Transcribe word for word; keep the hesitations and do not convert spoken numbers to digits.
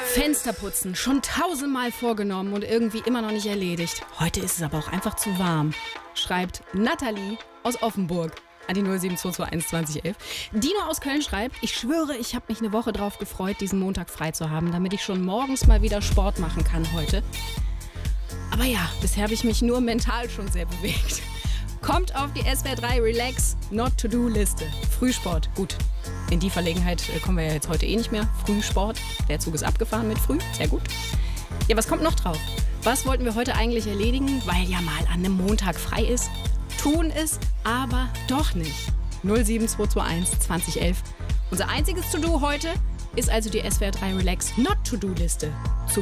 Fenster putzen, schon tausendmal vorgenommen und irgendwie immer noch nicht erledigt. Heute ist es aber auch einfach zu warm, schreibt Nathalie aus Offenburg an die null sieben zwei zwei eins zwanzig elf. Dino aus Köln schreibt, ich schwöre, ich habe mich eine Woche drauf gefreut, diesen Montag frei zu haben, damit ich schon morgens mal wieder Sport machen kann heute. Aber ja, bisher habe ich mich nur mental schon sehr bewegt. Kommt auf die S W R drei Relax Not To Do Liste. Frühsport, gut. In die Verlegenheit kommen wir ja jetzt heute eh nicht mehr. Frühsport, der Zug ist abgefahren mit früh, sehr gut. Ja, was kommt noch drauf? Was wollten wir heute eigentlich erledigen, weil ja mal an einem Montag frei ist? Tun es, aber doch nicht. null sieben zwei zwei eins zwanzig elf. Unser einziges To-Do heute ist also die S W R drei Relax Not To Do Liste. Zu